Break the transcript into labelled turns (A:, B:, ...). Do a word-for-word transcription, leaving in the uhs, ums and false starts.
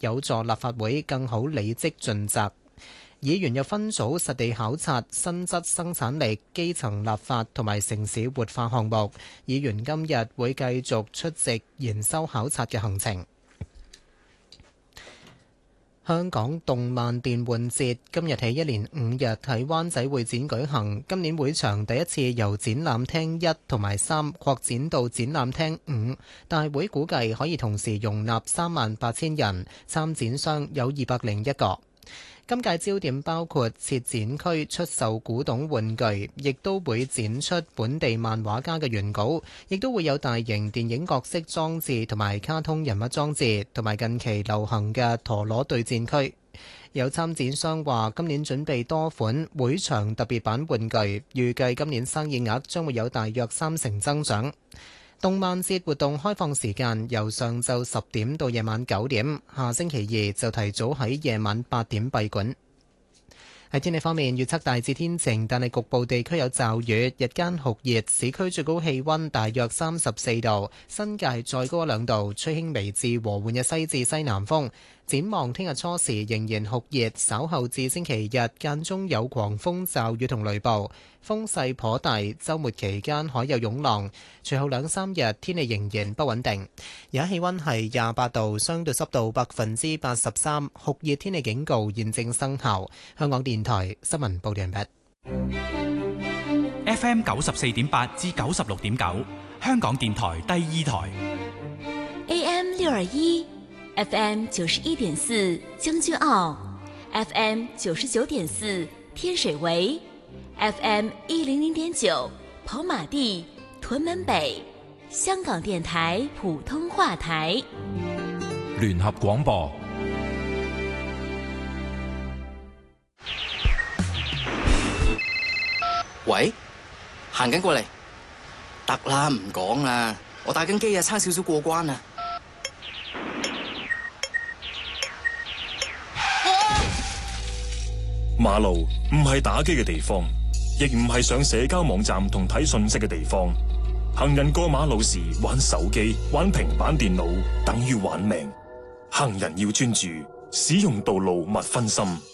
A: 有助立法會更好履職盡責。議員又分組實地考察新質生產力、基層立法同埋城市活化項目。議員今日會繼續出席研修考察嘅行程。香港動漫電玩節今日起一連五日喺灣仔會展舉行，今年會場第一次由展覽廳一同埋三擴展到展覽廳五，大會估計可以同時容納三萬八千人，參展商有二百零一個。今屆焦點包括設展區出售古董玩具，亦都會展出本地漫畫家嘅原稿，亦都會有大型電影角色裝置同埋卡通人物裝置，同埋近期流行嘅陀螺對戰區。有參展商話今年準備多款會場特別版玩具，預計今年生意額將會有大約三成增長。動漫節活動開放時間由上晝十點到夜晚九點，下星期二就提早喺夜晚八點閉館。喺天氣方面，預測大致天晴，但係局部地區有驟雨，日間酷熱，市區最高氣溫大約三十四度，新界再高一兩度，吹輕微至和緩嘅西至西南風。展望聽日初時仍然酷熱，稍後至星期日間中有狂風驟雨同雷暴，風勢頗大。週末期間海有湧浪，隨後兩三日天氣仍然不穩定。而家氣溫係廿八度，相對濕度百分之八十三，酷熱天氣警告現正生效。香港電台新聞報道完畢。
B: F M 九十四點八至九十六點九，香港電台第二台。
C: A M 六二一。F M 九十一點四將軍澳 ，F M 九十九點四天水圍 ，F M 一零零點九跑馬地屯門北，香港電台普通話台。
D: 聯合廣播。
E: 喂，行緊過嚟，得啦，唔講啦，我打緊機啊，差少少過關啊。
F: 馬路唔係打機嘅地方，亦唔係上社交網站同睇訊息嘅地方。行人過馬路時玩手機、玩平板電腦，等於玩命。行人要專注，使用道路勿分心。